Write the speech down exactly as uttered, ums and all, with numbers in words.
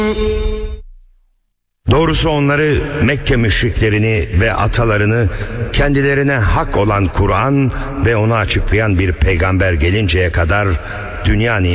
Doğrusu onları, Mekke müşriklerini ve atalarını kendilerine hak olan Kur'an ve onu açıklayan bir peygamber gelinceye kadar dünya